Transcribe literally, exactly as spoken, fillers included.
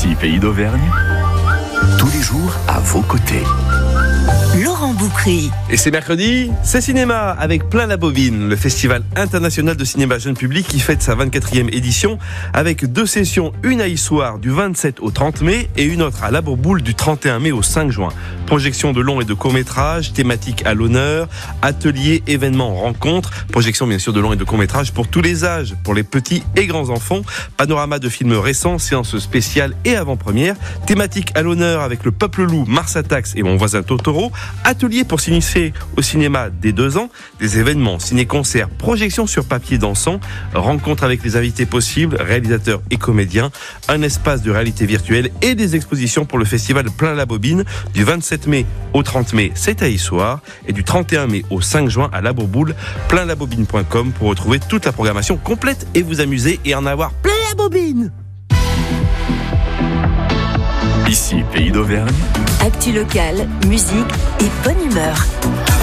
Ici, Pays d'Auvergne, tous les jours à vos côtés. Laurent Boukry. Et c'est mercredi, c'est cinéma avec Plein la Bobine, le festival international de cinéma jeune public qui fête sa vingt-quatrième édition avec deux sessions, une à Issoire du vingt-sept au trente mai et une autre à La Bourboule du trente et un mai au cinq juin. Projection de longs et de courts-métrages, thématiques à l'honneur, ateliers, événements, rencontres, projection bien sûr de longs et de courts-métrages pour tous les âges, pour les petits et grands enfants, panorama de films récents, séances spéciales et avant-premières, thématiques à l'honneur avec Le Peuple Loup, Mars Attacks et Mon voisin Totoro, ateliers pour s'initier au cinéma dès deux ans, des événements, ciné-concerts, projections sur papier dansant, rencontres avec les invités possibles, réalisateurs et comédiens, un espace de réalité virtuelle et des expositions pour le festival Plein la Bobine du vingt-sept mai au trente mai, c'est à Issoire, et du trente et un mai au cinq juin à La Bourboule, plein la bobine point com pour retrouver toute la programmation complète et vous amuser et en avoir plein la bobine. Ici, Pays d'Auvergne. Actu locale, musique et bonne humeur.